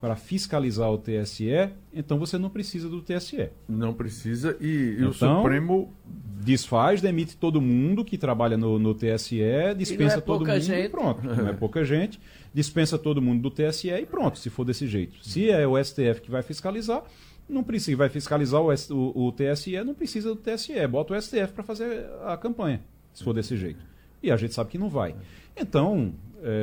para fiscalizar o TSE, então você não precisa do TSE. Não precisa e então, o Supremo desfaz, demite todo mundo que trabalha no TSE, dispensa todo mundo e pronto. Não é pouca gente, dispensa todo mundo do TSE e pronto, se for desse jeito. Se é o STF que vai fiscalizar, não precisa, vai fiscalizar o TSE, não precisa do TSE, bota o STF para fazer a campanha, se for desse jeito. E a gente sabe que não vai. Então,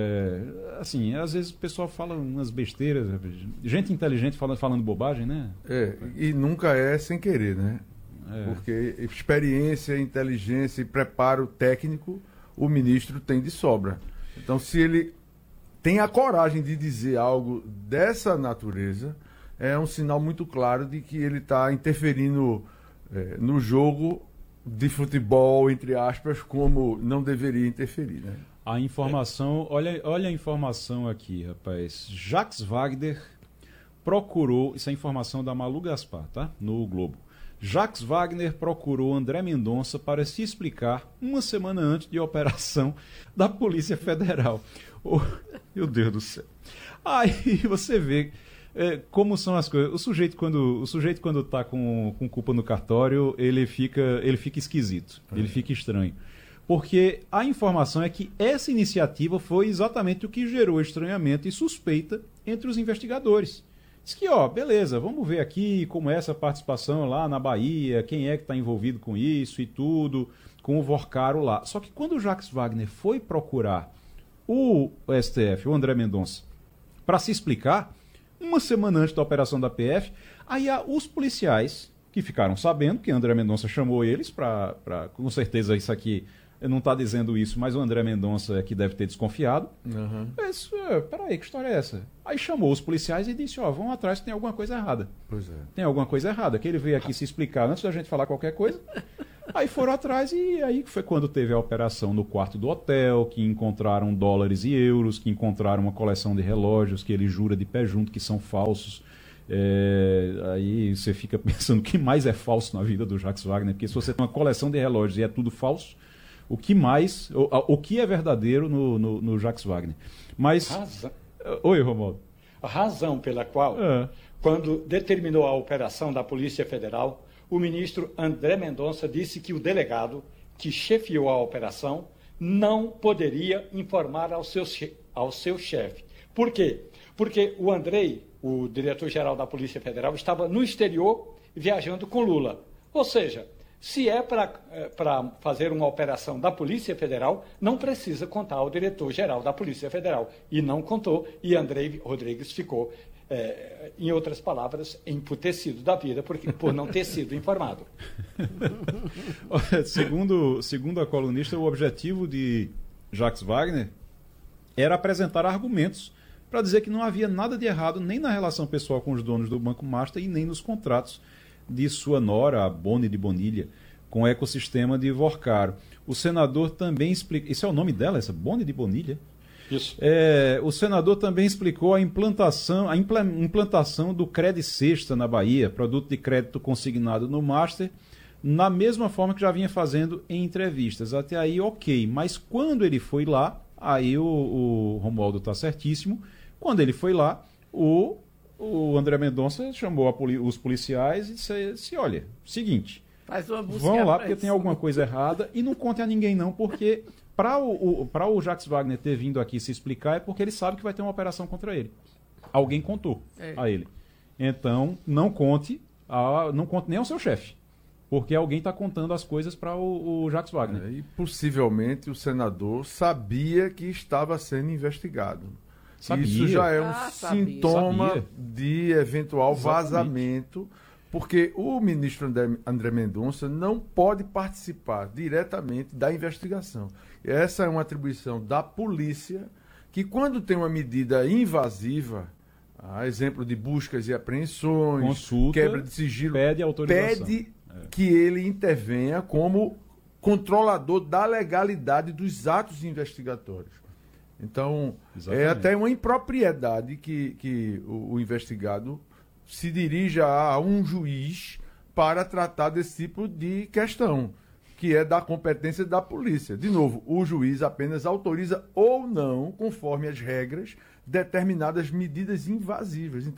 assim, às vezes o pessoal fala umas besteiras, gente inteligente falando bobagem, né? E nunca é sem querer, né? Porque experiência, inteligência e preparo técnico o ministro tem de sobra. Então, se ele tem a coragem de dizer algo dessa natureza, é um sinal muito claro de que ele está interferindo no jogo de futebol, entre aspas, como não deveria interferir, né? A informação, olha a informação aqui, rapaz. Jacques Wagner procurou, isso é informação da Malu Gaspar, tá? No Globo. Jacques Wagner procurou André Mendonça para se explicar uma semana antes de operação da Polícia Federal. Oh, meu Deus do céu. Aí você vê como são as coisas. O sujeito quando está com culpa no cartório, ele fica esquisito, ele fica estranho. Porque a informação é que essa iniciativa foi exatamente o que gerou estranhamento e suspeita entre os investigadores. Diz que, beleza, vamos ver aqui como é essa participação lá na Bahia, quem é que está envolvido com isso e tudo, com o Vorcaro lá. Só que quando o Jacques Wagner foi procurar o STF, o André Mendonça, para se explicar, uma semana antes da operação da PF, aí os policiais que ficaram sabendo que André Mendonça chamou eles para com certeza isso aqui não está dizendo isso, mas o André Mendonça é que deve ter desconfiado. Mas, peraí, que história é essa? Aí chamou os policiais e disse, vão atrás que tem alguma coisa errada. Pois é. Tem alguma coisa errada, que ele veio aqui se explicar antes da gente falar qualquer coisa. Aí foram atrás e aí foi quando teve a operação no quarto do hotel, que encontraram dólares e euros, que encontraram uma coleção de relógios que ele jura de pé junto que são falsos. Aí você fica pensando o que mais é falso na vida do Jacques Wagner, porque se você tem uma coleção de relógios e é tudo falso, o que é verdadeiro no Jacques Wagner. Mas... Oi, Romualdo. A razão pela qual, quando determinou a operação da Polícia Federal, o ministro André Mendonça disse que o delegado que chefiou a operação não poderia informar ao seu chefe. Por quê? Porque o Andrei, o diretor-geral da Polícia Federal, estava no exterior viajando com Lula. Ou seja, se é para fazer uma operação da Polícia Federal, não precisa contar ao diretor-geral da Polícia Federal. E não contou, e Andrei Rodrigues ficou, em outras palavras, emputecido da vida por não ter sido informado. Segundo a colunista, o objetivo de Jacques Wagner era apresentar argumentos para dizer que não havia nada de errado nem na relação pessoal com os donos do Banco Master e nem nos contratos de sua nora, a Boni de Bonilha, com o ecossistema de Vorcaro. O senador também explica... Isso é o nome dela, essa Boni de Bonilha? Isso. O senador também explicou a implantação do Credit Sexta na Bahia, produto de crédito consignado no Master, na mesma forma que já vinha fazendo em entrevistas. Até aí, ok. Mas quando ele foi lá, aí o Romualdo está certíssimo, quando ele foi lá, o André Mendonça chamou os policiais e disse, olha, seguinte, vão lá porque tem alguma coisa errada e não conte a ninguém não, porque para o Jacques Wagner ter vindo aqui se explicar é porque ele sabe que vai ter uma operação contra ele. Alguém contou a ele. Então, não conte nem ao seu chefe, porque alguém está contando as coisas para o Jacques Wagner. E possivelmente o senador sabia que estava sendo investigado. Sabia. Isso já é um sintoma de eventual vazamento, porque o ministro André Mendonça não pode participar diretamente da investigação. Essa é uma atribuição da polícia, que quando tem uma medida invasiva, a exemplo de buscas e apreensões, consulta, quebra de sigilo, pede autorização. Pede que ele intervenha como controlador da legalidade dos atos investigatórios. Então, é até uma impropriedade que o investigado se dirija a um juiz para tratar desse tipo de questão, que é da competência da polícia. De novo, o juiz apenas autoriza ou não, conforme as regras determinadas medidas invasivas.